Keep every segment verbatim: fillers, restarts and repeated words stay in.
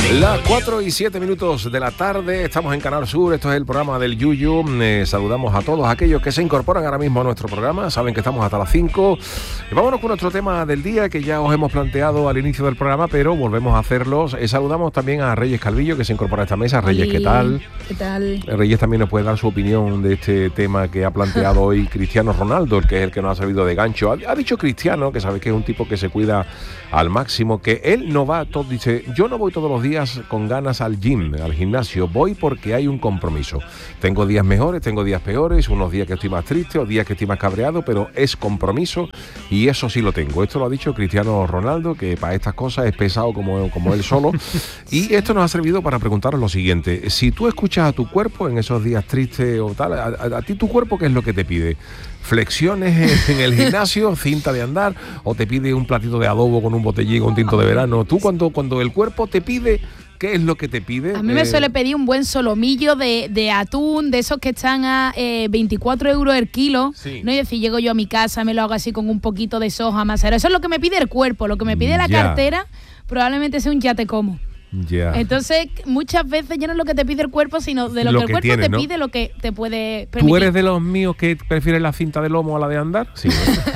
Las cuatro y siete minutos de la tarde, estamos en Canal Sur, esto es el programa del Yuyu. Eh, saludamos a todos aquellos que se incorporan ahora mismo a nuestro programa, saben que estamos hasta las cinco. Y vámonos con nuestro tema del día que ya os hemos planteado al inicio del programa, pero volvemos a hacerlos. Eh, saludamos también a Reyes Calvillo, que se incorpora a esta mesa. Reyes, ¿qué tal? ¿Qué tal? Reyes también nos puede dar su opinión de este tema que ha planteado hoy Cristiano Ronaldo, el que es el que nos ha servido de gancho. Ha, ha dicho Cristiano, que sabe que es un tipo que se cuida al máximo, que él no va, todo, dice, yo no voy todos los días con ganas al gym, al gimnasio, voy porque hay un compromiso. Tengo días mejores, tengo días peores, unos días que estoy más triste, o días que estoy más cabreado, pero es compromiso y eso sí lo tengo. Esto lo ha dicho Cristiano Ronaldo, que para estas cosas es pesado como, como él solo. Y esto nos ha servido para preguntaros lo siguiente: si tú escuchas a tu cuerpo en esos días tristes o tal, a, a, a ti tu cuerpo, ¿qué es lo que te pide? ¿Flexiones en el gimnasio, cinta de andar, o te pide un platito de adobo con un botellín o un tinto de verano? Tú cuando, cuando el cuerpo te pide, ¿qué es lo que te pide? A mí me eh... suele pedir un buen solomillo de, de atún, de esos que están a eh, veinticuatro euros el kilo. Sí. No, y decir, llego yo a mi casa, me lo hago así con un poquito de soja masara. Eso es lo que me pide el cuerpo. Lo que me pide la ya. cartera probablemente sea un ya te como. Yeah. Entonces, muchas veces ya no es lo que te pide el cuerpo, sino de lo, lo que el que cuerpo tiene, te ¿no? pide, lo que te puede permitir. ¿Tú eres de los míos que prefieres la cinta de lomo a la de andar? Sí.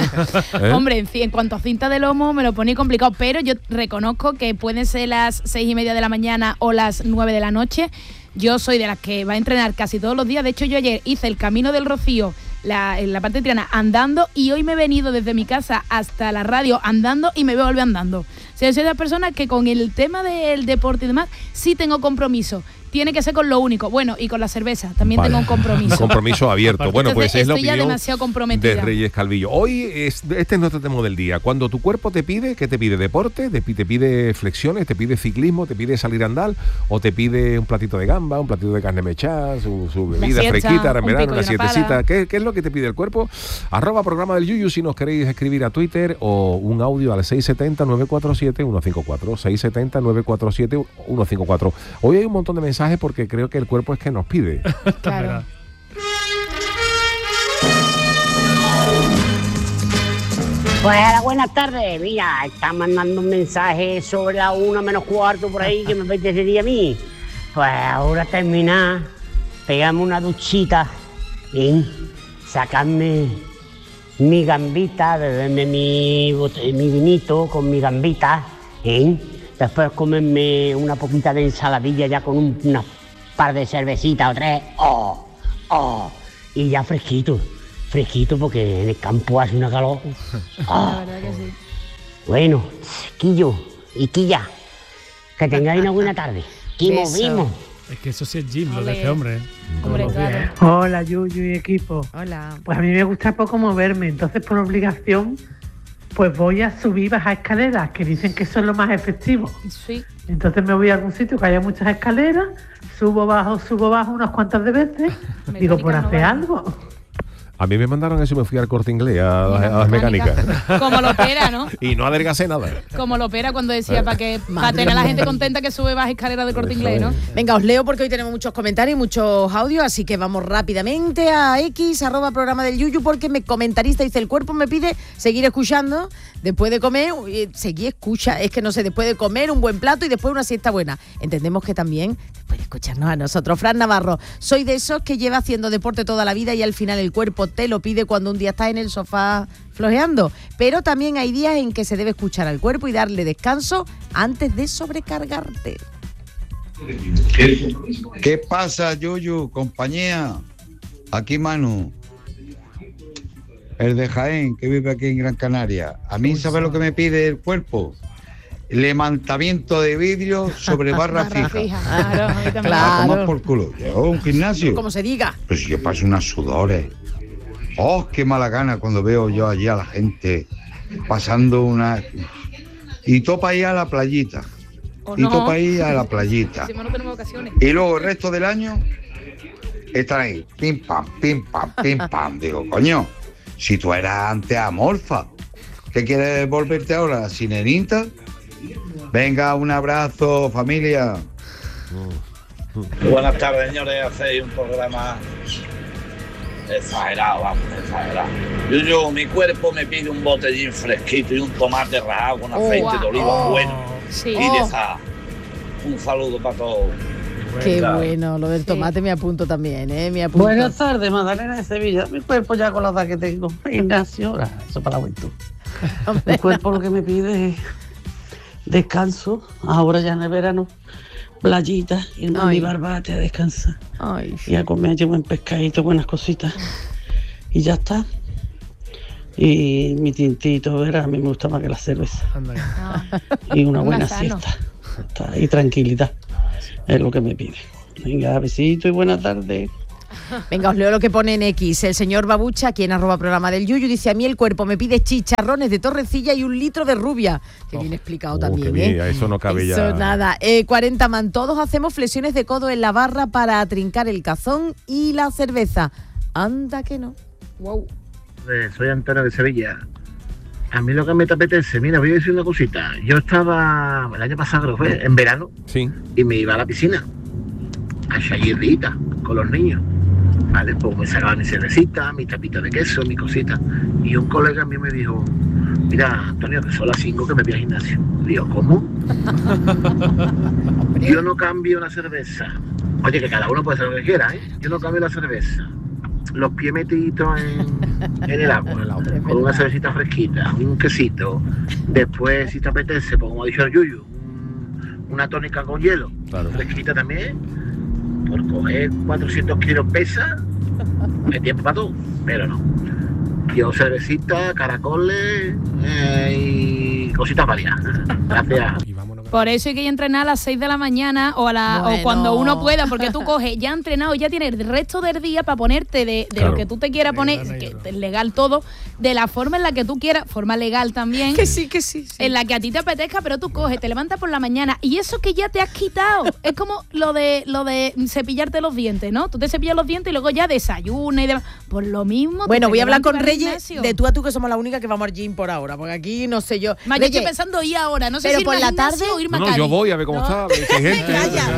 ¿Eh? Hombre, en, en cuanto a cinta de lomo me lo pone complicado, pero yo reconozco que pueden ser las seis y media de la mañana o las nueve de la noche. Yo soy de las que va a entrenar casi todos los días. De hecho, yo ayer hice el Camino del Rocío, la, en la parte de Triana, andando, y hoy me he venido desde mi casa hasta la radio andando y me voy a volver andando. O sea, soy de las personas que con el tema del deporte y demás sí tengo compromiso. Tiene que ser con lo único. Bueno, y con la cerveza también vale. tengo un compromiso. Un compromiso abierto. Bueno, pues Entonces, es la estoy opinión ya demasiado comprometida. de Reyes Calvillo. Hoy es, este es nuestro tema del día. Cuando tu cuerpo te pide, ¿qué te pide? ¿Deporte? ¿Te pide flexiones? ¿Te pide ciclismo? ¿Te pide salir a andar? ¿O te pide un platito de gamba, un platito de carne mechada, su, su bebida siesta, fresquita, en verano, una sietecita? ¿Qué, ¿Qué es lo que te pide el cuerpo? Arroba programa del Yuyu si nos queréis escribir a Twitter, o un audio al seis siete cero, nueve cuatro siete, uno cinco cuatro. seis siete cero, nueve cuatro siete, uno cinco cuatro. Hoy hay un montón de mensajes porque creo que el cuerpo es que nos pide. Claro. Pues buenas tardes. Mira, están mandando un mensaje sobre la una menos cuarto por ahí que me apetecería a mí. Pues ahora terminar, pegarme una duchita, ¿eh? Sacarme mi gambita, beberme mi, mi vinito con mi gambita, ¿eh? Después comerme una poquita de ensaladilla ya con un, una par de cervecitas o tres, oh, oh, y ya fresquito, fresquito porque en el campo hace una calor. Oh. La verdad que sí. Bueno, Quillo y Quilla, que tengáis una buena tarde. Y movimos. Es que eso sí es gym, lo de este hombre. Hombre, claro. Hola, Yuyu y equipo. Hola. Pues a mí me gusta poco moverme, entonces por obligación pues voy a subir y bajar escaleras, que dicen que eso es lo más efectivo. Sí. Entonces me voy a algún sitio que haya muchas escaleras, subo, bajo, subo, bajo unas cuantas de veces, digo, por hacer no algo. A mí me mandaron eso y me fui al Corte Inglés, a, a, a las mecánicas. Como lo opera, ¿no? Y no adelgacé nada. Como lo opera cuando decía para que para tener a la gente contenta que sube bajas escaleras de Corte Inglés, ¿no? Venga, os leo porque hoy tenemos muchos comentarios y muchos audios, así que vamos rápidamente a X, arroba programa del Yuyu, porque mi comentarista dice, el cuerpo me pide seguir escuchando, después de comer, seguir escucha, es que no sé, después de comer un buen plato y después una siesta buena. Entendemos que también después de escucharnos a nosotros. Fran Navarro, soy de esos que lleva haciendo deporte toda la vida y al final el cuerpo te lo pide cuando un día estás en el sofá flojeando, pero también hay días en que se debe escuchar al cuerpo y darle descanso antes de sobrecargarte. ¿Qué pasa, Yuyu, compañía? Aquí Manu, el de Jaén, que vive aquí en Gran Canaria. A mí, ¿sabes lo que me pide el cuerpo? Levantamiento de vidrio sobre barra, barra fija. fija. Claro, a mí también. Claro. A tomar por culo. Yo, un gimnasio. Como se diga. Pues yo paso unas sudores. Oh, qué mala gana cuando veo yo allí a la gente pasando una... Y topa ahí a la playita. ¿O y no? topa ahí a la playita. Si no tenemos vacaciones. Y luego el resto del año están ahí, pim pam, pim pam, pim pam. Digo, coño, si tú eras antes amorfa, ¿qué quieres volverte ahora? ¿Sirenita? Venga, un abrazo, familia. Buenas tardes, señores. Hacéis un programa exagerado, vamos, exagerado. Yo, yo, mi cuerpo me pide un botellín fresquito y un tomate rajado con aceite oh, de oliva oh, bueno. Sí. Y de esa. Un saludo para todos. Qué Venga. bueno, lo del tomate me apunto también, ¿eh? Me apunto. Buenas tardes, Magdalena de Sevilla. Mi cuerpo ya con la edad que tengo. Ignacio, ah, eso para la juventud. Mi cuerpo lo que me pide es descanso. Ahora ya en el verano, playita, irme a mi barbate a descansar. Ay, y a comer allí buen pescadito, buenas cositas. Y ya está. Y mi tintito, ¿verdad? A mí me gusta más que la cerveza. Y una buena siesta. Está- Y tranquilidad. Es lo que me pide. Venga, besito y buena tarde. Venga, os leo lo que pone en X. El señor Babucha, aquí en arroba programa del Yuyu, dice: a mí el cuerpo me pide chicharrones de torrecilla y un litro de rubia. Que bien explicado Oh, también, qué bien, ¿eh? a eso no cabe Eso ya. nada. Eh, cuarenta man, todos hacemos flexiones de codo en la barra para trincar el cazón y la cerveza. Anda que no. Wow. Eh, soy Antonio de Sevilla. A mí lo que me apetece, mira, voy a decir una cosita. Yo estaba el año pasado, creo que fue, en verano, Sí. y me iba a la piscina, a Chayirrita, con los niños. Vale, pues me sacaba mi cervecita, mi tapita de queso, mi cosita. Y un colega mío me dijo, mira, Antonio, que son las cinco que me voy al gimnasio. Digo, ¿cómo? Yo no cambio la cerveza. Oye, que cada uno puede hacer lo que quiera, ¿eh? Yo no cambio la cerveza. Los pies metiditos en, en el agua, con una cervecita fresquita, un quesito. Después, si te apetece, pues como ha dicho el Yuyu, un- una tónica con hielo, fresquita también. Por coger cuatrocientos kilos pesa, hay tiempo para todo, pero no. Yo cervecita, caracoles eh, y cositas varias. Gracias. Por eso hay que ir a entrenar a las seis de la mañana o, a la, Bueno. o cuando uno pueda, porque tú coges ya entrenado, ya tienes el resto del día para ponerte de, de Claro. lo que tú te quieras poner, que es legal todo, de la forma en la que tú quieras, forma legal también. Que sí, que sí, sí. En la que a ti te apetezca, pero tú coges, te levantas por la mañana y eso que ya te has quitado. Es como lo de lo de cepillarte los dientes, ¿no? Tú te cepillas los dientes y luego ya desayunas y demás. Por lo mismo. Bueno, tú voy te a hablar levantas con y vas al Reyes gimnasio. de tú a tú, que somos la única que vamos al gym por ahora, porque aquí no sé yo. Más, yo Reyes, estoy pensando ir ahora, no sé pero si por irme la al gimnasio tarde- o irme No, a no, yo Cádiz. voy a ver cómo está, a ver si hay gente.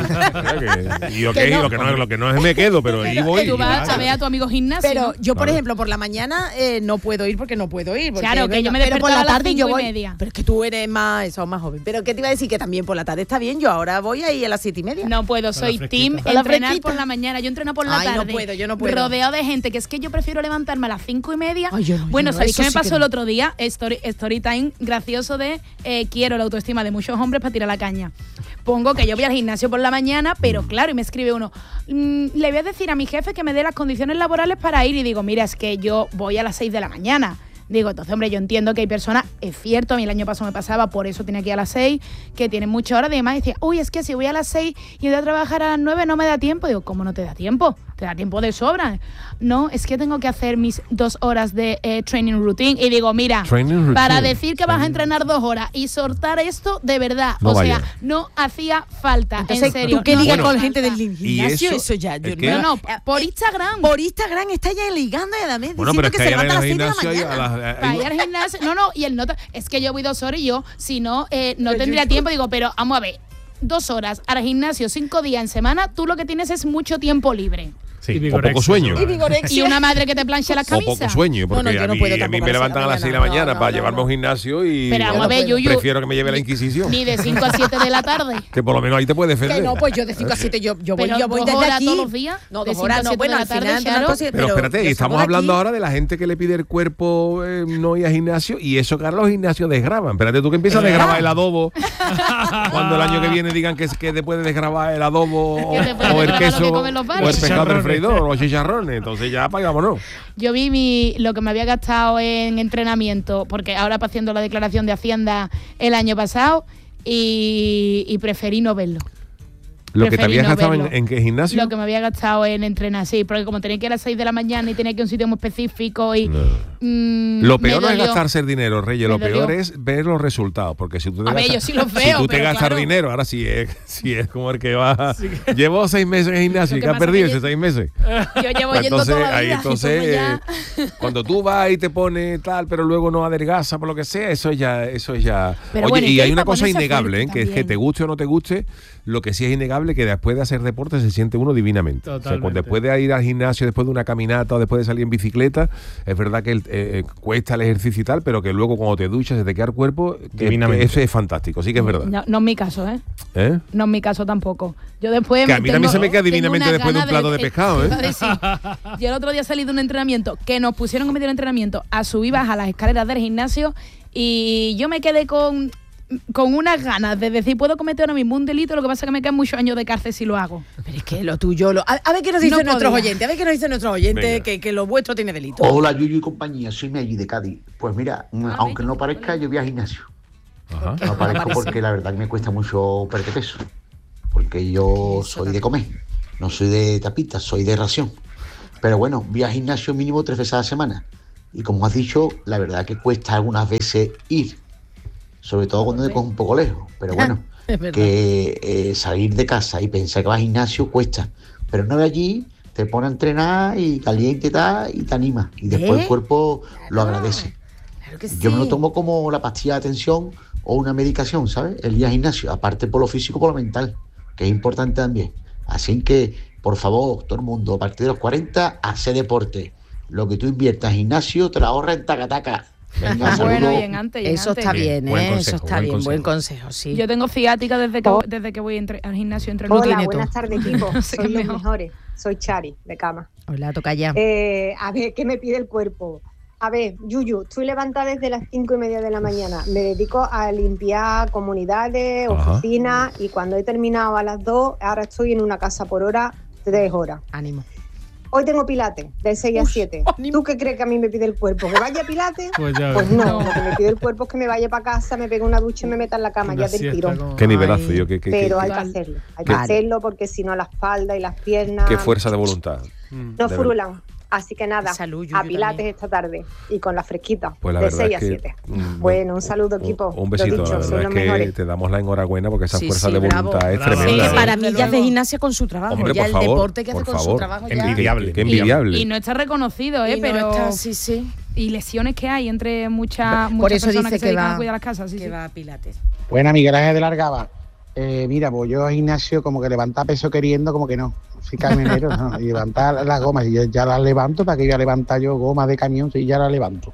Y lo que, Que es, no. lo que no es, lo que no es me quedo, pero ahí voy. Tú vas a ver a tu amigo gimnasio. Pero ¿no? yo, por Claro. ejemplo, por la mañana eh, no puedo ir porque no puedo ir. porque, Claro, que yo me pero por despertaba la a las tarde yo cinco y voy. media. Pero es que tú eres más, eso, más joven. Pero ¿qué te iba a decir? Que también por la tarde está bien. Yo ahora voy ahí a las siete y media. No puedo, soy team Con la entrenar fresquita. por la mañana. Yo entreno por la Ay, no tarde. puedo, yo no puedo. Rodeado de gente, que es que yo prefiero levantarme a las cinco y media. Ay, yo no, yo bueno, no, ¿sabéis eso qué me sí que pasó no. el otro día? Story, story time gracioso de eh, quiero la autoestima de muchos hombres para tirar la caña. Pongo que yo voy al gimnasio por la mañana, pero claro, y me escribe uno, "Mm, le voy a decir a mi jefe que me dé las condiciones laborales para ir", y digo, mira, es que yo voy a las seis de la mañana. Digo, entonces, hombre, yo entiendo que hay personas, es cierto, a mí el año pasado me pasaba, por eso tenía que ir a las seis, que tienen muchas horas, y demás, y decía, uy, es que si voy a las seis y voy a trabajar a las nueve no me da tiempo. Digo, ¿cómo no te da tiempo? Te da tiempo de sobra. No, es que tengo que hacer mis dos horas de eh, training routine. Y digo, mira, Training routine. para decir que vas a entrenar dos horas y soltar esto, de verdad, No o vaya. sea, no hacía falta, Entonces, en serio. tú que no ligas hacía con falta. gente del gimnasio, eso- eso, ya. es Yo que- No, no, Eh, por eh, Instagram. Por Instagram está ya ligando y además Bueno, diciendo pero es que, que se hay levanta a las en el seis de la gimnasio hay mañana. a las- Para ir al gimnasio, no, no, y el nota, es que yo voy dos horas y yo, si no, eh, no Pero tendría yo- tiempo. Digo, pero vamos a ver, dos horas al gimnasio, cinco días en semana, tú lo que tienes es mucho tiempo libre. Sí, o poco sueño. Y vigorexia. Y una madre que te planche las O poco camisas. sueño, porque No, no, yo a, no mí, puedo a mí tampoco me a las levantan a las seis de la no, no, mañana no, para no, llevarme a un gimnasio y Pero vamos a ver, vamos, Yuyu, prefiero que me lleve la Inquisición. Ni de cinco a siete de la tarde. Que por lo menos ahí te puedes defender. Que no, pues yo de cinco a siete yo, yo voy, Pero yo voy dos desde horas aquí. todos los días, No, de dos cinco horas a no, siete bueno, de la al tarde, final entrenar Charo. todo así, Pero espérate, yo estamos salgo de hablando aquí. ahora de la gente que le pide el cuerpo eh, no ir al gimnasio y eso que ahora los gimnasios desgraban. Espérate, tú que empiezas a desgrabar el adobo cuando el año que viene digan que, que te puedes desgrabar el adobo o, Que te puedes o el desgrabar lo que queso comen los o bares. el pescado del Chicharrones. freidor o los chicharrones. Entonces ya pagámonos. Yo vi mi, lo que me había gastado en entrenamiento, porque ahora para haciendo la declaración de Hacienda el año pasado, y, y preferí no verlo. Lo que te Preferí habías no gastado en, verlo. en qué gimnasio. Lo que me había gastado en entrenar, sí, porque como tenía que ir a las seis de la mañana y tenía que ir a un sitio muy específico y... mm, Lo me peor no es dolió. gastarse el dinero, Reyes. Lo Me peor día. es ver los resultados. Porque si tú te A ver, gastas, yo sí los si veo, tú te pero gastas claro. dinero, ahora sí es, sí es como el que va. Llevo seis meses en el gimnasio Lo y que que has pasa perdido que esos seis meses. Yo llevo Pues yendo entonces, toda la ahí vida. entonces, entonces ya- eh, cuando tú vas y te pones tal, pero luego no adelgaza por lo que sea, eso ya, eso ya. Pero Oye, bueno, y y que hay hay una para cosa ponerse innegable, fuerte ¿eh? que es que también. te guste o no te guste, lo que sí es innegable innegable que después de hacer deporte se siente uno divinamente. O sea, cuando después de ir al gimnasio, después de una caminata o después de salir en bicicleta, es verdad que el, eh, cuesta el ejercicio y tal, pero que luego cuando te duchas se te queda el cuerpo, que, que eso es fantástico, sí que es verdad. No, no es mi caso, ¿eh? ¿Eh? No es mi caso tampoco. Yo después... Que a mí tengo, también se me queda divinamente después de un plato de, de pescado, ¿eh? Decir, yo el otro día salí de un entrenamiento que nos pusieron en medio del entrenamiento a subir baja las escaleras del gimnasio y yo me quedé con... con unas ganas de decir, puedo cometer ahora mismo un delito, lo que pasa es que me quedan muchos años de cárcel si lo hago. Pero es que lo tuyo, lo, a, a ver qué nos dicen no nuestros podía. oyentes, a ver qué nos dicen nuestros oyentes, que, que lo vuestro tiene delito. Hola, Yuyu y compañía, soy Meggy de Cádiz. Pues mira, ah, aunque no parezca, yo voy al gimnasio. Ajá. No parezco porque la verdad que me cuesta mucho perder peso, porque yo soy de comer, no soy de tapitas, soy de ración. Pero bueno, voy al gimnasio mínimo tres veces a la semana. Y como has dicho, la verdad que cuesta algunas veces ir. Sobre todo cuando te coges un poco lejos. Pero bueno, que eh, salir de casa y pensar que vas al gimnasio cuesta. Pero una vez allí, te pones a entrenar y caliente y tal, y te anima. Y después ¿Eh? el cuerpo lo agradece. Claro que sí. Yo me lo tomo como la pastilla de atención o una medicación, ¿sabes? El día al gimnasio, aparte por lo físico, por lo mental, que es importante también. Así que, por favor, todo el mundo, a partir de los cuarenta, hace deporte. Lo que tú inviertas en gimnasio, te lo ahorras en taca-taca. Venga, bueno, y en antes, y en eso antes. está bien, Buen ¿eh? consejo, Eso está buen bien, consejo. buen consejo, sí. Yo tengo ciática desde que, desde que voy entre, al gimnasio entre los Hola, nietos. buenas tardes, equipo. No sé Soy qué los mejor. mejores. Soy Chari, de cama. Hola, toca ya. Eh, a ver, ¿qué me pide el cuerpo? A ver, Yuyu, estoy levantada desde las cinco y media de la mañana. Me dedico a limpiar comunidades, Ajá. oficinas, y cuando he terminado a las dos, ahora estoy en una casa por hora, tres horas. Ánimo. Hoy tengo pilates, de seis a siete. ¿Tú qué crees que a mí me pide el cuerpo? ¿Que vaya a pilates? Pues ya Pues ves. no, lo que me pide el cuerpo es que me vaya para casa, me pegue una ducha y me meta en la cama Una ya del siesta tirón. como- Qué nivelazo, Ay, yo que, que, Pero que- hay que Vale. hacerlo, hay que Vale. hacerlo porque si no la espalda y las piernas qué fuerza de voluntad. no de furulan. Así que nada, Salud, Yuyu, a pilates también. esta tarde y con la fresquita, Pues la de verdad seis es a que, siete. mm, Bueno, un saludo, equipo. Un besito, Lo dicho, la sois verdad los es que mejores. te damos la enhorabuena porque esa Sí, fuerza sí, de bravo. voluntad es Bravo. Es tremenda. que ¿eh? para mí Desde ya hace luego. gimnasia con su trabajo, Hombre, ya por el favor, deporte que hace por con su favor. trabajo ya. Envidiable. Qué envidiable. Y no está reconocido, ¿eh? Y no pero está- sí, sí. y lesiones que hay entre muchas Por muchas eso personas dice que se que dedican va- a cuidar las casas. Sí, que sí. va a pilates. Buena, Miguel Ángel de Largaba. Eh, mira, pues yo al gimnasio como que levantar peso queriendo, como que no. Soy camionero, ¿no? Y levantar las gomas, y yo ya las levanto, ¿para que voy a levantar yo gomas de camión? Sí, ya las levanto.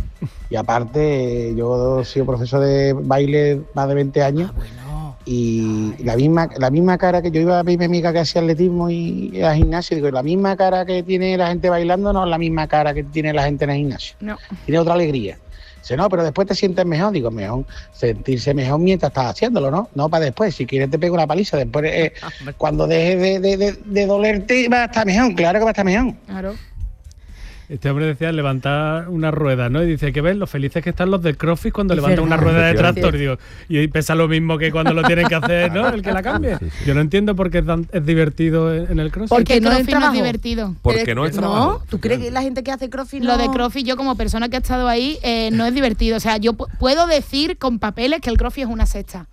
Y aparte, yo he sido profesor de baile más de veinte años. Ah, bueno. Y la misma la misma cara que yo iba a ver mi amiga que hacía atletismo y al gimnasio, digo, la misma cara que tiene la gente bailando no es la misma cara que tiene la gente en el gimnasio. No. Tiene otra alegría. Dice, no, pero después te sientes mejor. Digo, mejor sentirse mejor mientras estás haciéndolo, ¿no? No para después. Si quieres te pego una paliza. Después, eh, cuando dejes de, de, de, de dolerte, va a estar mejor. Claro que va a estar mejor. Claro. Este hombre decía levantar una rueda, ¿no? Y dice que ves lo felices que están los del CrossFit cuando Es levantan una verdad. rueda de Efectivamente. tractor. Digo, y ahí pesa lo mismo que cuando lo tienen que hacer, ¿no? El que la cambie. Sí, sí. Yo no entiendo por qué es, tan- es divertido en, en el CrossFit. Porque Es que no es CrossFit no es trabajo. divertido. Porque no es trabajo. ¿No? ¿Tú crees que la gente que hace crossfit no? Lo de CrossFit, yo como persona que ha estado ahí, eh, no es divertido. O sea, yo pu- puedo decir con papeles que el CrossFit es una secta.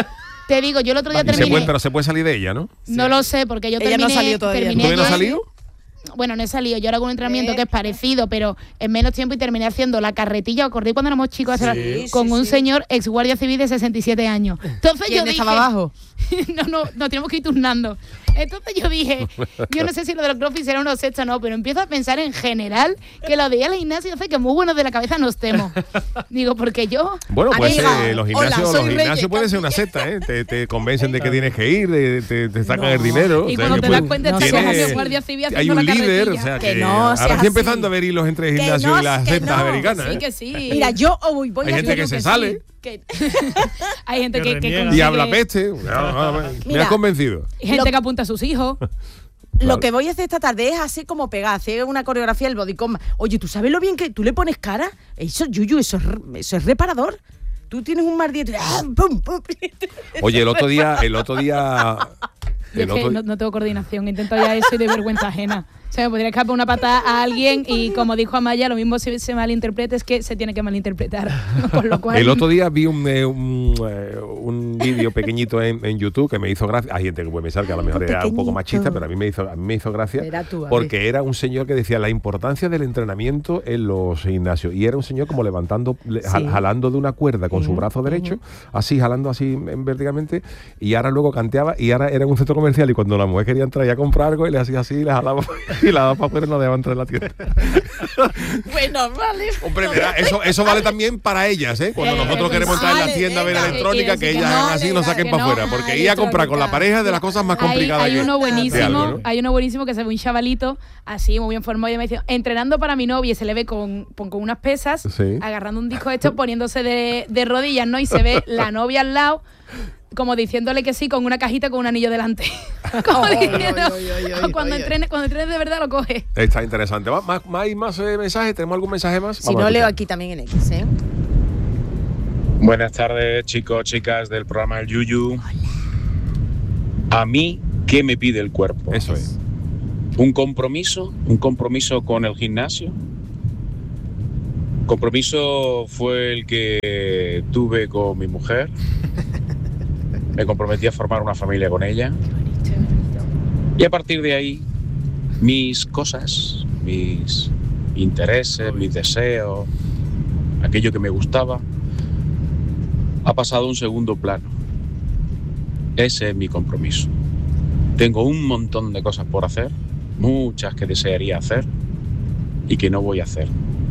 Te digo, yo el otro día Y se terminé... puede, pero se puede salir de ella, ¿no? No lo sé, porque yo Ella terminé... no ha salido todavía. terminé ¿Todavía no ha yo- salido? Bueno, no he salido. Yo ahora hago un entrenamiento que es parecido, pero en menos tiempo, y terminé haciendo la carretilla. ¿Os acordáis cuando éramos chicos? Hacer- Sí, con sí, un sí. señor ex guardia civil de sesenta y siete años. Entonces ¿Quién yo dije... estaba abajo? no, no, nos tenemos que ir turnando. Entonces yo dije, yo no sé si lo de los CrossFit será una secta o no, pero empiezo a pensar en general que lo de ir al gimnasio hace que muy buenos de la cabeza no estemos. Digo, porque yo... Bueno, pues Amiga, eh, los hola, gimnasios, soy los gimnasios Reyes, pueden ser una secta, ¿eh? Te, te convencen de que tienes que ir, de- te, te sacan el dinero. Y o sea, cuando que te das puede- cuenta no estás seas como así. guardia civil hay haciendo un la líder, carretilla. o sea, Que que, no ahora seas estoy así. empezando a ver hilos entre Que gimnasios no, y las que sectas no. americanas, Sí, ¿eh? que sí. Mira, yo voy, voy Hay a gente hacer que lo se sí, sale. que- Hay gente que, que reniega. consigue- Y habla peste. No, no, no, me Mira. has convencido. gente Lo- que apunta a sus hijos. Lo que voy a hacer esta tarde es así como pegar, hacer una coreografía del bodycom. Oye, ¿tú sabes lo bien que tú le pones cara? Eso, Yuyu, eso es, re- eso es reparador. Tú tienes un mar diente. ¡Ah, pum, pum! Oye, el otro día, el otro día, Yo el es que otro, no, no tengo coordinación. Intento ya eso y de vergüenza ajena. Se me podría escapar una patada a alguien y como dijo Amaya, lo mismo si se malinterpreta es que se tiene que malinterpretar. Por lo cual... El otro día vi un, eh, un, eh, un vídeo pequeñito en, en YouTube que me hizo gracia. Hay gente que puede pensar que a lo mejor era un poco machista, pero a mí me hizo, a mí me hizo gracia tú, porque era un señor que decía la importancia del entrenamiento en los gimnasios. Y era un señor como levantando, sí. jalando de una cuerda con uh-huh, su brazo derecho, uh-huh. así, jalando así verticalmente, y ahora luego canteaba, y ahora era en un centro comercial, y cuando la mujer quería entrar y a comprar algo, y le hacía así, y le jalaba y la daba para afuera y no dejaba entrar en la tienda. Bueno, vale. Hombre, mira, eso, eso vale también para ellas, ¿eh? Cuando eh, nosotros queremos entrar en la tienda a ver electrónica, que ellas hagan así y nos saquen para afuera, porque ir a comprar con la pareja es de las cosas más complicadas. Hay, hay uno buenísimo, algo, ¿no? hay uno buenísimo que se ve un chavalito así muy bien formado y me dice, entrenando para mi novia, y se le ve con, con, con unas pesas, sí. agarrando un disco esto, poniéndose de, de rodillas, ¿no? Y se ve la novia al lado, como diciéndole que sí, con una cajita con un anillo delante. Como oh, diciendo, oy, oy, oy, cuando entrenes cuando entrenes de verdad lo coge. Está interesante. ¿Más, más, más, más eh, mensajes? ¿Tenemos algún mensaje más? Si no, leo aquí también en X, ¿eh? Buenas tardes, chicos, chicas del programa El Yuyu. A mí, ¿qué me pide el cuerpo? Eso es. Un compromiso, un compromiso con el gimnasio. Compromiso fue el que tuve con mi mujer. Me comprometí a formar una familia con ella. Y a partir de ahí, mis cosas, mis intereses, mis deseos, aquello que me gustaba, ha pasado a un segundo plano. Ese es mi compromiso. Tengo un montón de cosas por hacer, muchas que desearía hacer y que no voy a hacer.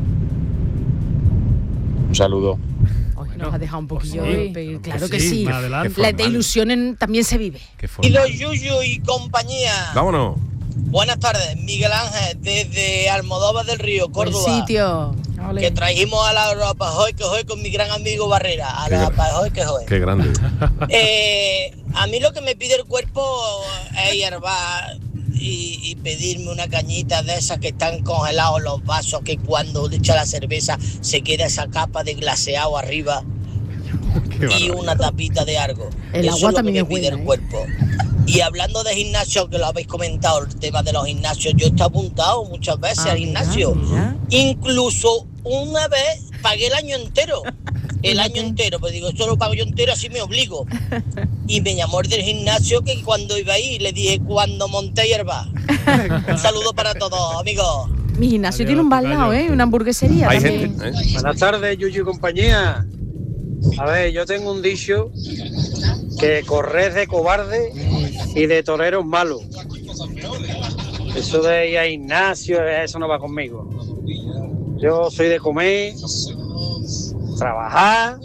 Un saludo. Nos ha dejado un poquillo sí, de... Claro que sí, la de ilusiones también se vive. Y los Yuyu y compañía. Vámonos. Buenas tardes, Miguel Ángel, desde Almodóvar del Río, Córdoba. Buen sitio. Que trajimos a la Europa Joy que Joy con mi gran amigo Barrera. A la Europa Joy que Joy. Qué grande. Eh, a mí lo que me pide el cuerpo es hierbar y, y pedirme una cañita de esas que están congelados los vasos, que cuando le echa la cerveza se queda esa capa de glaseado arriba. Y una tapita de algo. El Eso agua es también lo es que me pide buena, el cuerpo. Y hablando de gimnasio, que lo habéis comentado, el tema de los gimnasios, yo estoy apuntado muchas veces ah, al gimnasio. Mira, mira. Incluso una vez pagué el año entero. El año entero, pues digo, esto lo pago yo entero, así me obligo. Y me llamó el del gimnasio que cuando iba ahí, le dije, cuando monté hierba. Un saludo para todos, amigos. Mi gimnasio Adiós, tiene un balao, ¿eh? Una hamburguesería. Hay gente, ¿eh? Buenas tardes, Yuyu y compañía. A ver, yo tengo un dicho que correr de cobarde y de torero es malo. Eso de ir a gimnasio, eso no va conmigo. Yo soy de comer, trabajar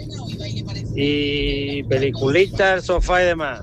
y peliculita, el sofá y demás.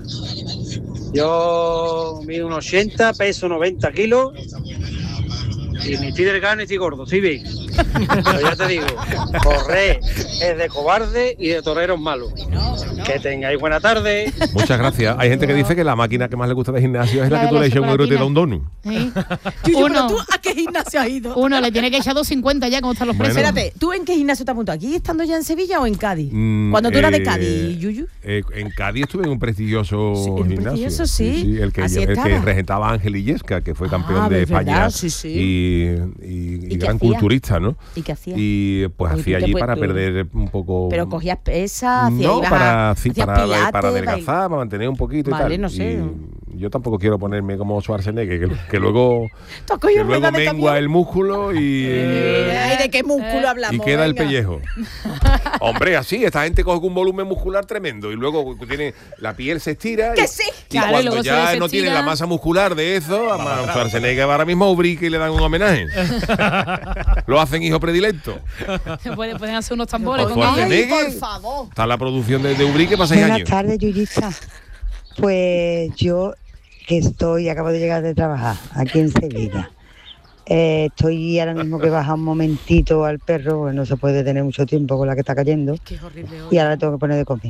Yo mido unos ochenta, peso noventa kilos y ni estoy delgado ni estoy gordo, ¿sí bien? Pero ya te digo, correr es de cobarde y de torero es malo. Que tengáis buena tarde. Muchas gracias. Hay gente que dice que la máquina que más le gusta de gimnasio es la, la que tú le echas un euro y te da un donut. ¿Sí? Yuyu, uno, ¿tú a qué gimnasio has ido? Uno le tiene que echar dos cincuenta ya, como están los precios. Bueno. Espérate, ¿tú en qué gimnasio te apuntado? ¿Aquí estando ya en Sevilla o en Cádiz? Mm, Cuando tú eh, eras de Cádiz, Yuyu. Eh, en Cádiz estuve en un prestigioso sí, en gimnasio. Prestigioso, sí. sí, sí el, que, el que regentaba Ángel Illesca, que fue campeón ah, de España sí, sí. y, y, y gran hacía? culturista, ¿no? ¿Y qué hacía? Y pues Oye, hacía allí para tú... perder un poco... Pero cogías pesas, hacía, no, ibas para, a, sí, para, pilates, para adelgazar, para mantener un poquito vale, y tal. no sé. Y yo tampoco quiero ponerme como Schwarzenegger, que, que luego, que luego mengua el músculo y... Eh, Ay, ¿de qué músculo hablamos? Y queda venga. el pellejo. Hombre, así, esta gente coge un volumen muscular tremendo y luego tiene la piel se estira. Que y, sí. Y claro, cuando ya no tiene la masa muscular de eso, a Schwarzenegger ahora mismo a Ubrique le dan un homenaje. Lo hacen hijo predilecto. Se puede, pueden hacer unos tambores por, con Ay, por favor. Está la producción de, de Ubrique para seis Buenas años. Buenas tardes, Yuyista. Pues yo que estoy, acabo de llegar de trabajar aquí en Sevilla. Eh, estoy ahora mismo que baja un momentito al perro, pues no se puede tener mucho tiempo con la que está cayendo. Es que es horrible hoy. Y ahora le tengo que poner de comer.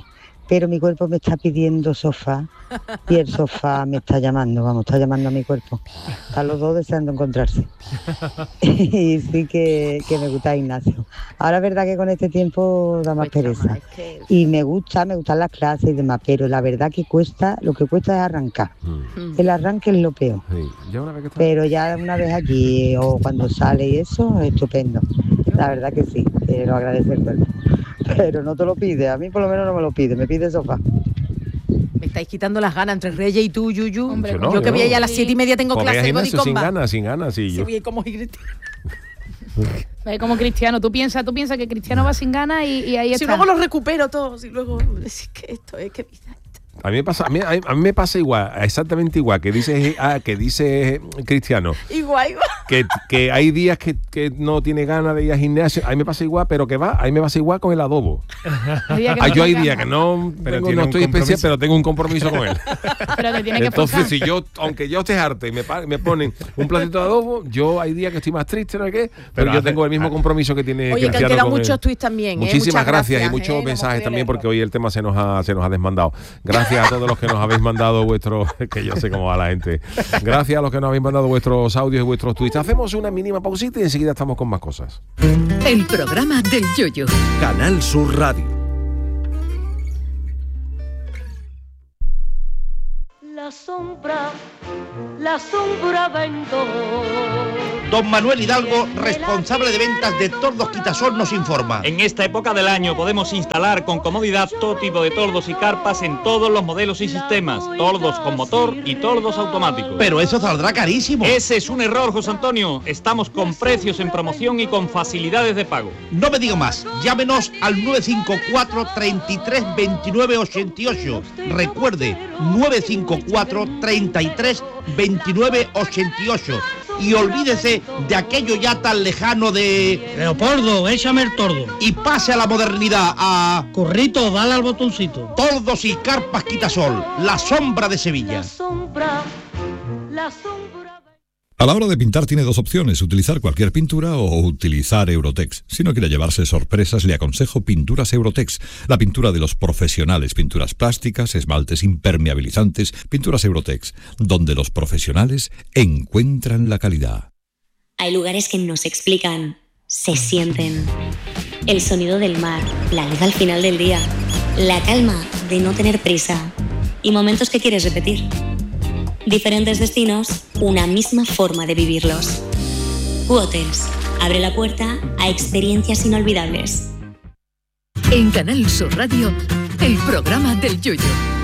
pero mi cuerpo me está pidiendo sofá y el sofá me está llamando, vamos, está llamando a mi cuerpo. Están los dos deseando encontrarse. Y sí que, que me gusta Ignacio. Ahora es verdad que con este tiempo da más pereza. Y me gusta, me gustan las clases y demás, pero la verdad que cuesta, lo que cuesta es arrancar. Mm. El arranque es lo peor. Sí. ¿Ya una vez que está... Pero ya una vez aquí o cuando sale y eso, estupendo. La verdad que sí, que lo agradece el cuerpo. Pero no te lo pide, a mí por lo menos no me lo pide, me pide sofá. Me estáis quitando las ganas entre Reyes y tú, Yuyu. Hombre, yo, no, yo que voy allá a las siete y media tengo pues clase de Godicomba. Sin ganas, sin ganas, sí. Yo. Sí, como Cristiano. Como Cristiano, tú piensas, tú piensas que Cristiano va sin ganas y, y ahí está. Si luego los recupero todos y luego es que esto es que A mí me pasa, a mí, a mí me pasa igual, exactamente igual, que dice, ah, que dice Cristiano. Igual, igual. Que, que hay días que, que no tiene ganas de ir al gimnasio, a mí me pasa igual, pero que va, a mí me pasa igual con el adobo. Hay ah, no yo hay días que no, pero tengo, no estoy especial, pero tengo un compromiso con él. Pero te tiene que Entonces, si yo, aunque yo esté harto y me, me ponen un platito de adobo, yo hay días que estoy más triste, ¿no? ¿Qué? Pero, pero yo hace, tengo el mismo compromiso que tiene Oye, Cristiano. Oye, que han quedado muchos tweets también. Muchísimas eh, gracias, gracias y muchos eh, mensajes también, porque hoy el tema se nos ha, se nos ha desmandado. Gracias a todos los que nos habéis mandado vuestros, que yo sé cómo va la gente. Gracias a los que nos habéis mandado vuestros audios y vuestros tweets. Hacemos una mínima pausita y enseguida estamos con más cosas. El programa del Yoyo. Canal Sur Radio. La sombra, la sombra vendo. Don Manuel Hidalgo, responsable de ventas de Tordos Quitasol, nos informa. En esta época del año podemos instalar con comodidad todo tipo de tordos y carpas en todos los modelos y sistemas, tordos con motor y tordos automáticos. Pero eso saldrá carísimo. Ese es un error, José Antonio. Estamos con precios en promoción y con facilidades de pago. No me diga más, llámenos al nueve cinco cuatro, treinta y tres, veintinueve, ochenta y ocho. Recuerde, nueve cinco cuatro, treinta y tres, veintinueve, ochenta y ocho. Y olvídese de aquello ya tan lejano de... Leopoldo, échame el tordo. Y pase a la modernidad, a... Corrito, dale al botoncito. Tordos y carpas Quitasol, la sombra de Sevilla. La sombra, la sombra... A la hora de pintar tiene dos opciones, utilizar cualquier pintura o utilizar Eurotex. Si no quiere llevarse sorpresas, le aconsejo Pinturas Eurotex, la pintura de los profesionales, pinturas plásticas, esmaltes impermeabilizantes, Pinturas Eurotex, donde los profesionales encuentran la calidad. Hay lugares que no se explican, se sienten. El sonido del mar, la luz al final del día, la calma de no tener prisa y momentos que quieres repetir. Diferentes destinos, una misma forma de vivirlos. U-Hotels abre la puerta a experiencias inolvidables. En Canal Sur Radio, el programa del Yoyo.